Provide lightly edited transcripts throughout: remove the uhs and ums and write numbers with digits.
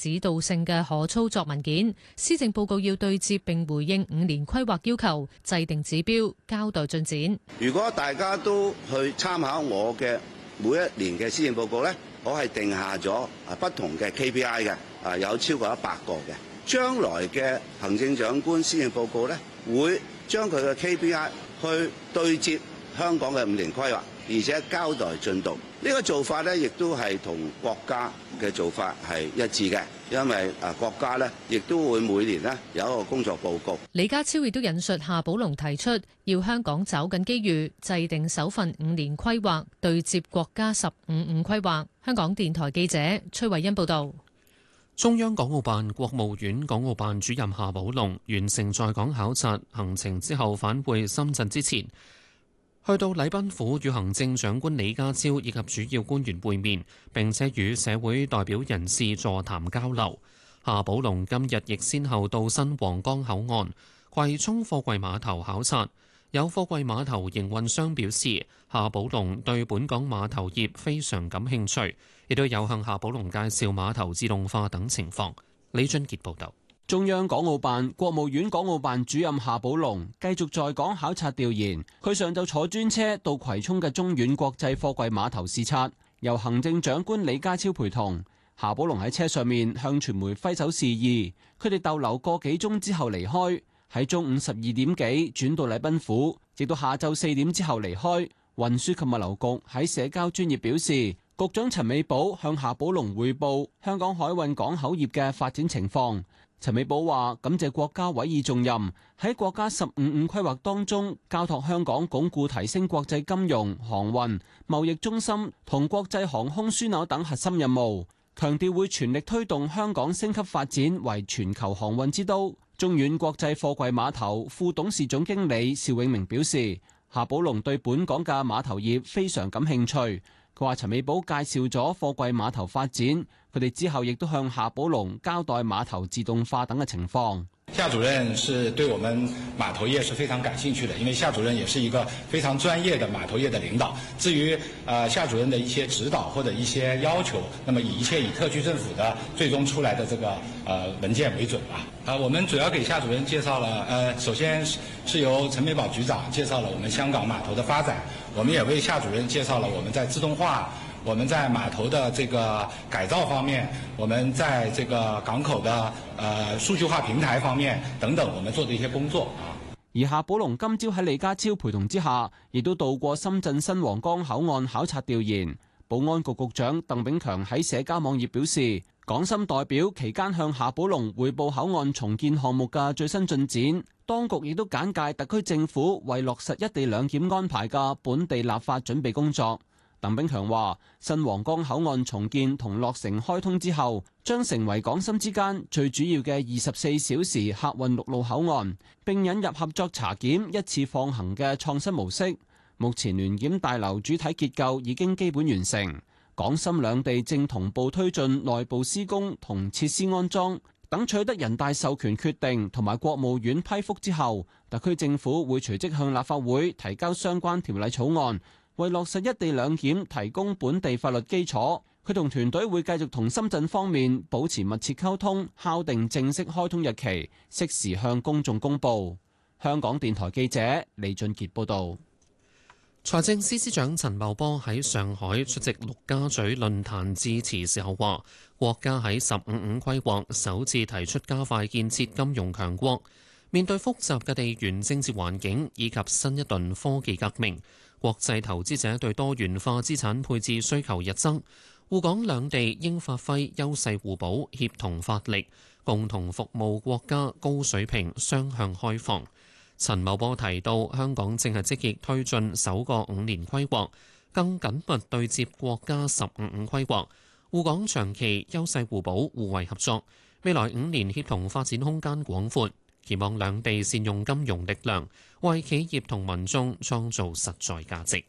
指導性嘅可操作文件。施政報告要對接並回應5年規劃要求，制定指標，交代進展。 如果大家都去參考我嘅每一年嘅施政報告呢，我係定下咗不同嘅 KPI 嘅，有超過100個嘅。將來嘅行政長官施政報告呢，會將佢嘅 KPI 去對接香港嘅5年規劃，而且交代進度。呢個做法呢，亦都係同國家嘅做法係一致嘅，因為國家呢亦都會每年呢有一個工作報告。 李家超亦都引述夏寶龍提出，要香港找緊機遇，制定首份5年規劃，對接國家15五規劃。香港電台記者崔慧欣報道。 中央港澳辦國務院港澳辦主任夏寶龍完成在港考察行程之後返回深圳之前，去到禮賓府與行政長官李家超以及主要官員會面，並且與社會代表人士座談交流。夏寶龍今日亦先後到新皇崗口岸、葵涌貨櫃碼頭考察。有貨櫃碼頭營運商表示，夏寶龍對本港碼頭業非常感興趣，亦都有向夏寶龍介紹碼頭自動化等情況。李俊傑報導。 中央港澳辦、國務院港澳辦主任夏寶龍繼續在港考察調研。佢上晝坐專車到葵涌嘅中遠國際貨櫃碼頭視察，由行政長官李家超陪同。夏寶龍喺車上面向傳媒揮手示意，佢哋逗留個幾鐘之後離開。喺中午12點幾轉到禮賓府，直到下晝4點之後離開。運輸及物流局喺社交專頁表示，局長陳美寶向夏寶龍匯報香港海運港口業嘅發展情況。陳美寶話：感謝國家委以重任，喺國家15五規劃當中，交託香港鞏固提升國際金融、航運、貿易中心同國際航空樞紐等核心任務，強調會全力推動香港升級發展為全球航運之都。中遠國際貨櫃碼頭副董事總經理邵永明表示，夏寶龍對本港嘅碼頭業非常感興趣。佢話陳美寶介紹咗貨櫃碼頭發展，佢哋之後亦都向夏寶龍交代碼頭自動化等嘅情況。 夏主任是對我們碼頭業是非常感興趣的，因為夏主任也是一個非常專業的碼頭業的領導。至於夏主任的一些指導或者一些要求，那麼一切以特區政府的最終出來的這個文件為準吧。我們主要給夏主任介紹了，首先是由陳美寶局長介紹了我們香港碼頭的發展，我們也為夏主任介紹了我們在自動化、我們在碼頭的這個改造方面，我們在這個港口的數據化平台方面等等，我們做的一些工作啊。 而夏寶龍今朝喺李家超陪同之下，亦都到過深圳新皇崗口岸考察調研。保安局局長鄧炳強喺社交網頁表示，港深代表期間向夏寶龍匯報口岸重建項目嘅最新進展，當局亦都簡介特區政府為落實一地兩檢安排嘅本地立法準備工作。鄧炳強話：新皇崗口岸重建同落成開通之後，將成為港深之間最主要嘅24小時客運陸路口岸，並引入合作查檢一次放行嘅創新模式。目前聯檢大樓主體結構已經基本完成，港深兩地正同步推進內部施工同設施安裝。等取得人大授權決定同埋國務院批覆之後，特區政府會隨即向立法會提交相關條例草案，為落實一地兩檢提供本地法律基礎。佢同團隊會繼續同深圳方面保持密切溝通，敲定正式開通日期，適時向公眾公佈。香港電台記者李俊傑報導。 財政司司長陳茂波喺上海出席陸家嘴論壇致辭時候話，國家喺15五規劃首次提出加快建設金融強國。面對複雜嘅地緣政治環境以及新一輪科技革命，國際投資者對多元化資產配置需求日增，滬港兩地應發揮優勢互補，協同發力，共同服務國家高水平雙向開放。陳茂波提到，香港正係積極推進首個5年規劃，更緊密對接國家15五規劃，滬港長期優勢互補，互惠合作。未來5年協同發展空間廣闊，期望兩地善用金融力量，為企業同民眾創造實在價值。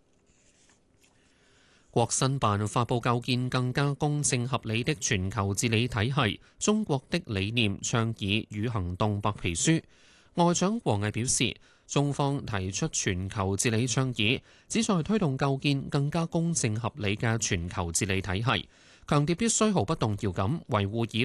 國新辦發布構建更加公正合理的全球治理體系，中國的理念、倡議與行動白皮書。外長王毅表示，中方提出全球治理倡議，旨在推動構建更加公正合理嘅全球治理體系，強調必須毫不動搖咁維護以